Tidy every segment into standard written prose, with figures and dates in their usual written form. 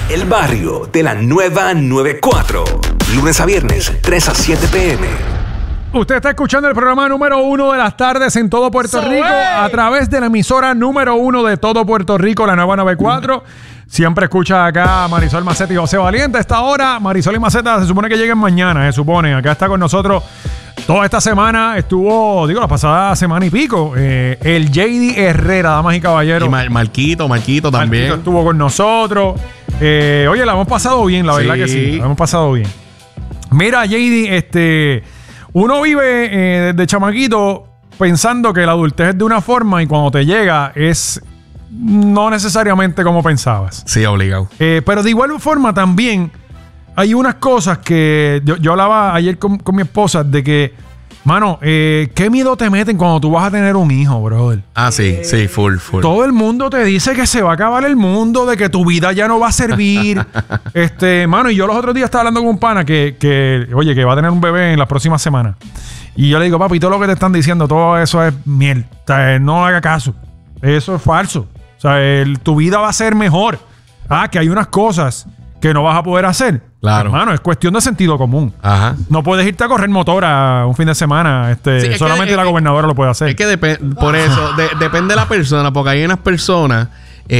El barrio de la nueva 94. Lunes a viernes, 3 a 7 p.m. Usted está escuchando el programa número 1 de las tardes en todo Puerto Rico a través de la emisora número 1 de todo Puerto Rico, la nueva 94. Siempre escucha acá a Marisol Maceta y José Valiente. A esta hora, Marisol y Maceta se supone que lleguen mañana, se supone. Acá está con nosotros toda esta semana. Estuvo, la pasada semana y pico, el JD Herrera, damas y caballeros. Y Marquito también. Marquito estuvo con nosotros. Oye, la hemos pasado bien, la verdad que sí. La hemos pasado bien. Mira, JD, uno vive desde chamaquito pensando que la adultez es de una forma y cuando te llega es no necesariamente como pensabas. Sí, obligado. Pero de igual forma también hay unas cosas que yo hablaba ayer con mi esposa de que, mano, ¿qué miedo te meten cuando tú vas a tener un hijo, brother? Ah, sí, full. Todo el mundo te dice que se va a acabar el mundo, de que tu vida ya no va a servir. Mano, y yo los otros días estaba hablando con un pana que va a tener un bebé en las próximas semanas. Y yo le digo, papi, todo lo que te están diciendo, todo eso es miel. O sea, no haga caso. Eso es falso. O sea, tu vida va a ser mejor. Que hay unas cosas que no vas a poder hacer. Claro. Hermano, es cuestión de sentido común. Ajá. No puedes irte a correr motora un fin de semana. Sí, solamente la gobernadora lo puede hacer. Es que por eso, depende de la persona, porque hay unas personas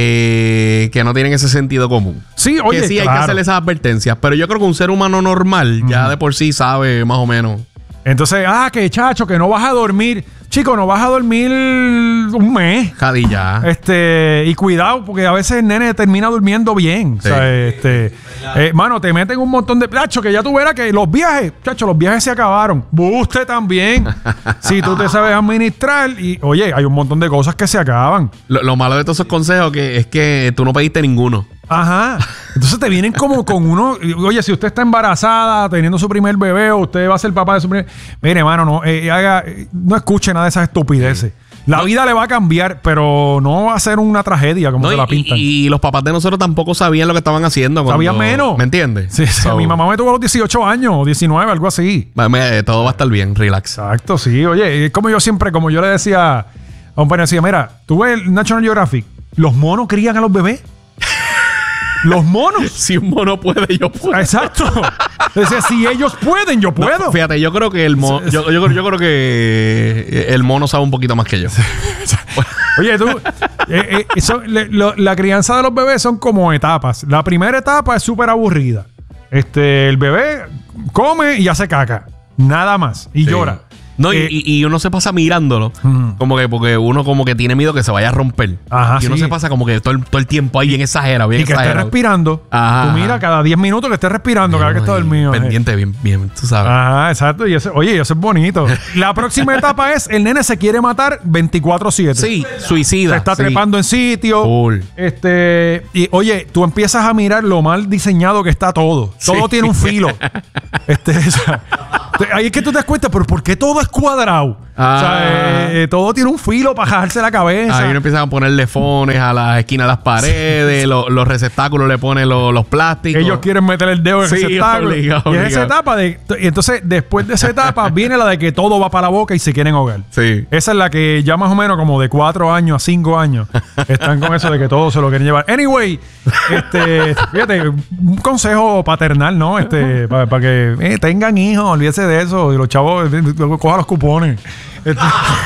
que no tienen ese sentido común. Sí, oye, que sí, claro, hay que hacerle esas advertencias. Pero yo creo que un ser humano normal ya de por sí sabe más o menos. Entonces, que chacho, que no vas a dormir. Chico, no vas a dormir un mes. Jadilla. Y cuidado, porque a veces el nene termina durmiendo bien. Sí. O sea, mano, te meten un montón de... Chacho, que ya tú verás que los viajes se acabaron. Buste también. Si tú te sabes administrar. Y, oye, hay un montón de cosas que se acaban. Lo malo de todos esos consejos es que tú no pediste ninguno. Ajá. Entonces te vienen como con uno. Oye, si usted está embarazada, teniendo su primer bebé, o usted va a ser papá de su primer... Mire, hermano, no escuche nada de esas estupideces. La vida le va a cambiar, pero no va a ser una tragedia como se la pintan. Y los papás de nosotros tampoco sabían lo que estaban haciendo. Sabían menos. ¿Me entiendes? Sí. Mi mamá me tuvo a los 18 años, o 19, algo así. Todo va a estar bien, relax. Exacto, sí. Oye, como yo le decía a un padre, mira, tú ves el National Geographic, los monos crían a los bebés. Los monos. Si un mono puede, yo puedo. Exacto. Decía, si ellos pueden, yo puedo. No, fíjate, yo creo que yo creo que el mono sabe un poquito más que yo. Oye, tú, la crianza de los bebés son como etapas. La primera etapa es súper aburrida. El bebé come y hace caca. Nada más. Y llora. No, y uno se pasa mirándolo. Como que porque uno como que tiene miedo que se vaya a romper. Ajá, y uno se pasa como que todo el tiempo ahí bien exagerado, bien exagerado. Y que esté respirando. Ajá. Tú mira cada 10 minutos que esté respirando, cada vez que está dormido. Pendiente, bien, tú sabes. Ajá, exacto. Y eso es bonito. La próxima etapa es el nene se quiere matar 24/7. Sí, suicida. Se está trepando en sitio. Cool. Y oye, tú empiezas a mirar lo mal diseñado que está todo. Todo tiene un filo. Ahí es que tú te das cuenta, pero ¿por qué todo es cuadrado? O sea, todo tiene un filo para jalarse la cabeza. Ahí uno empieza a ponerle fones a las esquinas de las paredes, los receptáculos le ponen los plásticos. Ellos quieren meter el dedo en el receptáculo. Obligado. Y es esa etapa entonces, después de esa etapa, viene la de que todo va para la boca y se quieren ahogar. Sí. Esa es la que ya más o menos como de 4 años a 5 años están con eso de que todo se lo quieren llevar. Anyway, fíjate, un consejo paternal, ¿no? Para que tengan hijos, olvídese de eso. Y los chavos cojan los cupones.